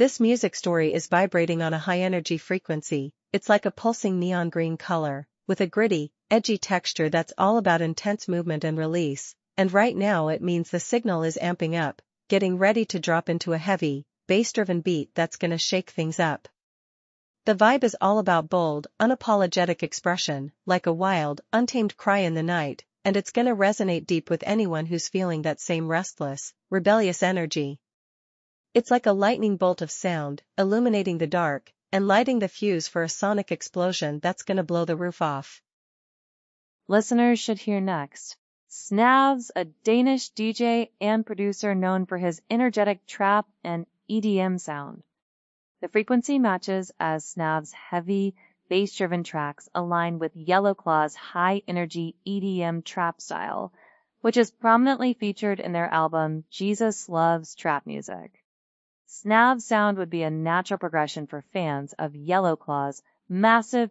This music story is vibrating on a high-energy frequency. It's like a pulsing neon green color, with a gritty, edgy texture that's all about intense movement and release, and right now it means the signal is amping up, getting ready to drop into a heavy, bass-driven beat that's gonna shake things up. The vibe is all about bold, unapologetic expression, like a wild, untamed cry in the night, and it's gonna resonate deep with anyone who's feeling that same restless, rebellious energy. It's like a lightning bolt of sound, illuminating the dark, and lighting the fuse for a sonic explosion that's gonna blow the roof off. Listeners should hear next. Snavs, a Danish DJ and producer known for his energetic trap and EDM sound. The frequency matches as Snav's heavy, bass-driven tracks align with Yellowclaw's high-energy EDM trap style, which is prominently featured in their album Jesus Loves Trap Music. Snav's sound would be a natural progression for fans of Yellowclaw's massive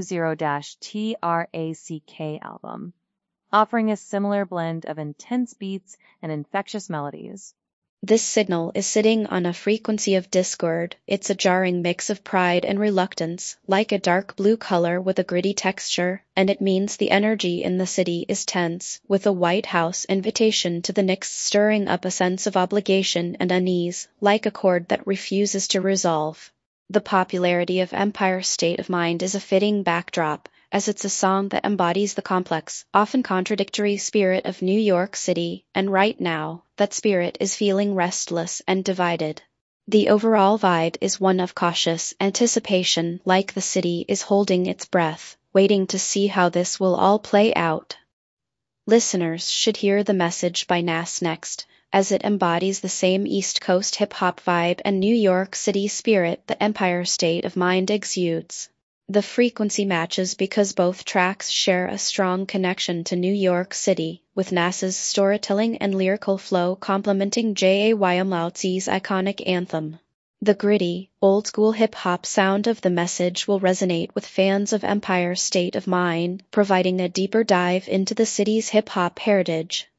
20-TRACK album, offering a similar blend of intense beats and infectious melodies. This signal is sitting on a frequency of discord. It's a jarring mix of pride and reluctance, like a dark blue color with a gritty texture, and it means the energy in the city is tense, with a White House invitation to the Knicks stirring up a sense of obligation and unease, like a chord that refuses to resolve. The popularity of Empire State of Mind is a fitting backdrop, as it's a song that embodies the complex, often contradictory spirit of New York City, and right now, that spirit is feeling restless and divided. The overall vibe is one of cautious anticipation, like the city is holding its breath, waiting to see how this will all play out. Listeners should hear The Message by Nas next, as it embodies the same East Coast hip-hop vibe and New York City spirit that Empire State of Mind exudes. The frequency matches because both tracks share a strong connection to New York City, with Nas's storytelling and lyrical flow complementing Jaym Loudsey's iconic anthem. The gritty, old-school hip-hop sound of The Message will resonate with fans of Empire State of Mind, providing a deeper dive into the city's hip-hop heritage.